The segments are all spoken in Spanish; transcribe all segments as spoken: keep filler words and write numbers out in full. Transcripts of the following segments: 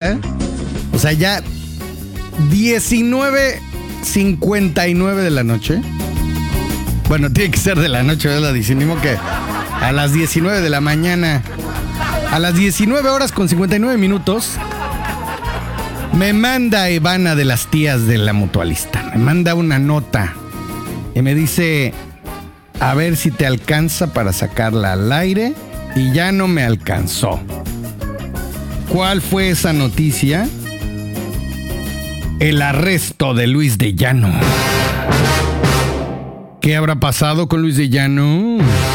hora. O sea, ya diecinueve cincuenta y nueve de la noche. Bueno, tiene que ser de la noche, ¿verdad? Dicimos que a las diecinueve de la mañana, a las diecinueve horas con cincuenta y nueve minutos, me manda Ivana de las tías de la mutualista. Me manda una nota y me dice, a ver si te alcanza para sacarla al aire, y ya no me alcanzó. ¿Cuál fue esa noticia? El arresto de Luis de Llano. ¿Qué habrá pasado con Luis de Llano?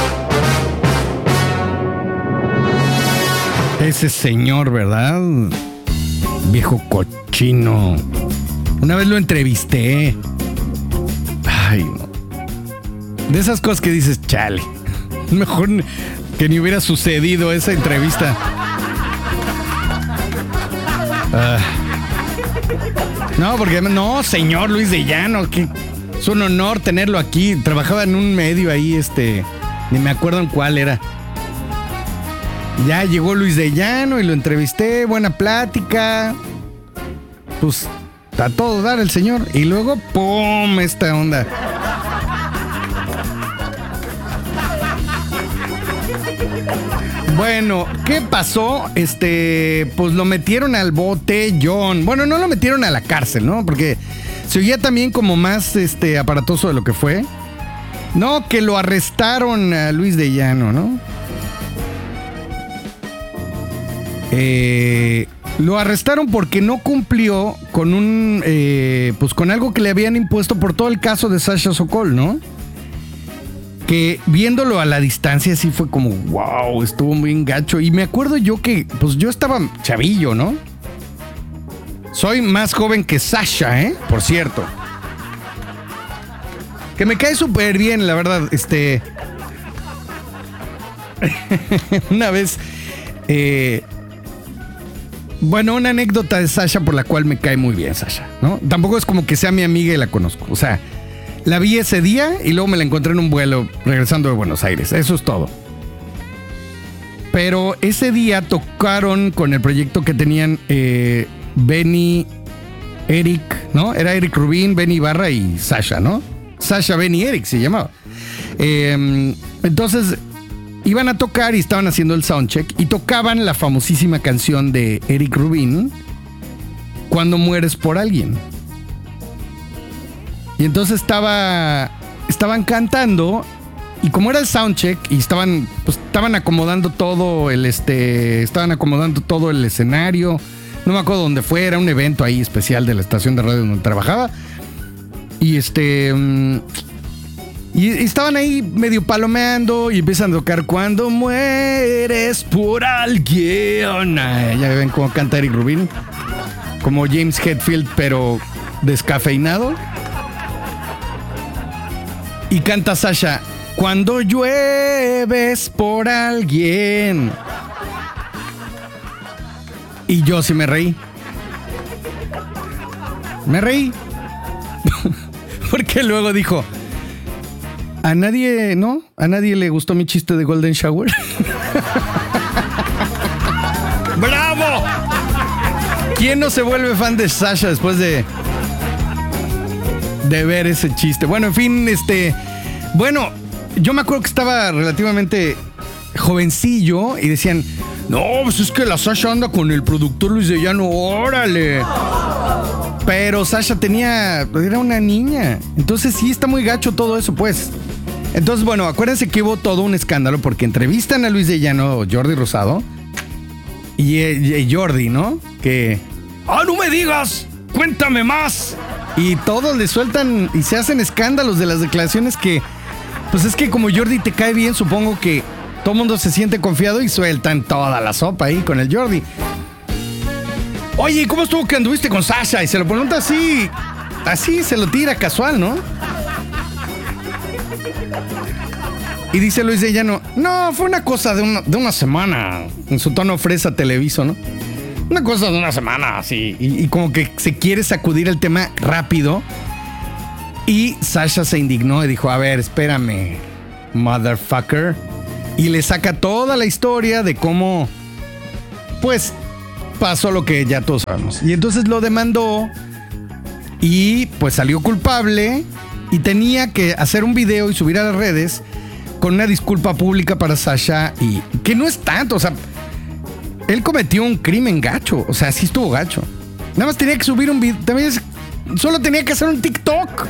Ese señor, ¿verdad? Viejo cochino. Una vez lo entrevisté. Ay, no. De esas cosas que dices, chale. Mejor que ni hubiera sucedido esa entrevista. Uh, no, porque no, señor Luis de Llano, que es un honor tenerlo aquí. Trabajaba en un medio ahí, este, ni me acuerdo en cuál era. Ya llegó Luis de Llano y lo entrevisté, buena plática. Pues a todo dar el señor. Y luego, ¡pum!, esta onda. Bueno, ¿qué pasó? Este, pues lo metieron al botellón. Bueno, no lo metieron a la cárcel, ¿no? Porque se oía también como más este aparatoso de lo que fue. No, que lo arrestaron a Luis de Llano, ¿no? Eh, lo arrestaron porque no cumplió con un, eh, pues con algo que le habían impuesto por todo el caso de Sasha Sokol, ¿no? Que viéndolo a la distancia sí fue como, wow, estuvo muy engacho. Y me acuerdo yo que, pues yo estaba chavillo, ¿no? Soy más joven que Sasha, ¿eh? Por cierto. Que me cae súper bien, la verdad. Este... Una vez... Eh... Bueno, una anécdota de Sasha por la cual me cae muy bien Sasha, ¿no? Tampoco es como que sea mi amiga y la conozco. O sea, la vi ese día y luego me la encontré en un vuelo regresando de Buenos Aires. Eso es todo. Pero ese día tocaron con el proyecto que tenían eh, Benny, Eric, ¿no? Era Eric Rubin, Benny Ibarra y Sasha, ¿no? Sasha, Benny, Eric se llamaba. Eh, entonces iban a tocar y estaban haciendo el soundcheck y tocaban la famosísima canción de Eric Rubin, Cuando mueres por alguien. Y entonces estaba, estaban cantando y como era el soundcheck y estaban, pues, estaban acomodando todo el, este, estaban acomodando todo el escenario. No me acuerdo dónde fue, era un evento ahí especial de la estación de radio donde trabajaba. Y este, y, y estaban ahí medio palomeando y empiezan a tocar Cuando mueres por alguien. Ay, ya ven cómo canta Eric Rubin, como James Hetfield, pero descafeinado. Y canta Sasha, Cuando llueves por alguien. Y yo sí me reí. Me reí. Porque luego dijo, a nadie, ¿no? A nadie le gustó mi chiste de Golden Shower. ¡Bravo! ¿Quién no se vuelve fan de Sasha después de de ver ese chiste? Bueno, en fin, este... Bueno, yo me acuerdo que estaba relativamente jovencillo y decían, no, pues es que la Sasha anda con el productor Luis de Llano, órale. Pero Sasha tenía... Era una niña. Entonces sí está muy gacho todo eso, pues. Entonces, bueno, acuérdense que hubo todo un escándalo porque entrevistan a Luis de Llano, Jordi Rosado, y, y Jordi, ¿no? Que... ¡Ah, no me digas! ¡Cuéntame más! Y todos le sueltan y se hacen escándalos de las declaraciones que... Pues es que como Jordi te cae bien, supongo que todo el mundo se siente confiado y sueltan toda la sopa ahí con el Jordi. Oye, ¿cómo estuvo que anduviste con Sasha? Y se lo pregunta así, así se lo tira casual, ¿no? Y dice Luis de Llano, no, fue una cosa de una, de una semana, en su tono fresa televiso, ¿no? Una cosa de una semana, así. Y, y como que se quiere sacudir el tema rápido. Y Sasha se indignó y dijo, a ver, espérame, motherfucker. Y le saca toda la historia de cómo, pues, pasó lo que ya todos sabemos. Y entonces lo demandó y pues salió culpable y tenía que hacer un video y subir a las redes con una disculpa pública para Sasha, y que no es tanto, o sea, él cometió un crimen gacho, o sea, sí estuvo gacho. Nada más tenía que subir un video, también es, solo tenía que hacer un TikTok.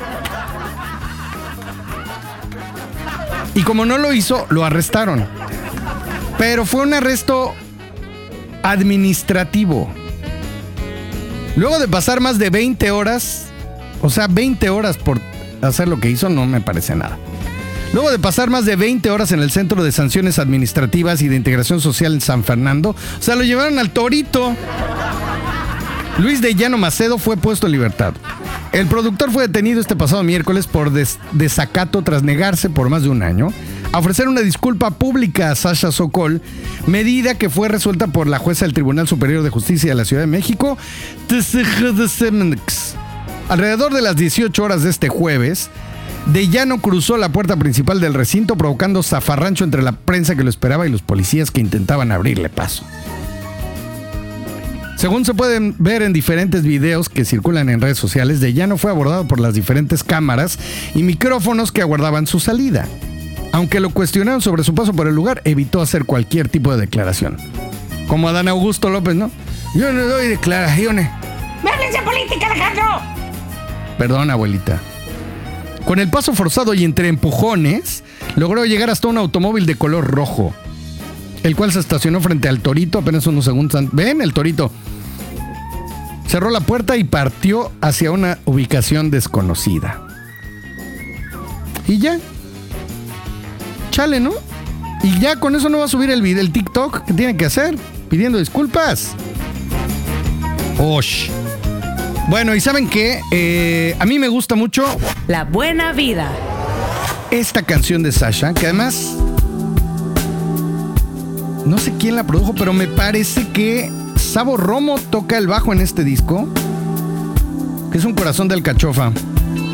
Y como no lo hizo, lo arrestaron. Pero fue un arresto administrativo. Luego de pasar más de veinte horas, o sea, veinte horas por hacer lo que hizo, no me parece nada. Luego de pasar más de veinte horas en el Centro de Sanciones Administrativas y de Integración Social en San Fernando, o sea, lo llevaron al Torito. Luis de Llano Macedo fue puesto en libertad. El productor fue detenido este pasado miércoles por des- desacato tras negarse por más de un año a ofrecer una disculpa pública a Sasha Sokol, medida que fue resuelta por la jueza del Tribunal Superior de Justicia de la Ciudad de México. Alrededor de las dieciocho horas de este jueves, De Llano cruzó la puerta principal del recinto, provocando zafarrancho entre la prensa que lo esperaba y los policías que intentaban abrirle paso. Según se pueden ver en diferentes videos que circulan en redes sociales, De Llano fue abordado por las diferentes cámaras y micrófonos que aguardaban su salida. Aunque lo cuestionaron sobre su paso por el lugar, evitó hacer cualquier tipo de declaración. Como Adán Augusto López, ¿no? Yo no doy declaraciones. ¡Métanse política, Alejandro! Perdón, abuelita. Con el paso forzado y entre empujones, logró llegar hasta un automóvil de color rojo, el cual se estacionó frente al Torito apenas unos segundos antes. ¿Ven? El Torito cerró la puerta y partió hacia una ubicación desconocida. Y ya. Chale, ¿no? Y ya con eso no va a subir el video, el TikTok que tiene que hacer, pidiendo disculpas. Osh. Bueno, ¿y saben qué? Eh, a mí me gusta mucho La Buena Vida. Esta canción de Sasha, que además no sé quién la produjo, pero me parece que Sabo Romo toca el bajo en este disco, que es un corazón de alcachofa.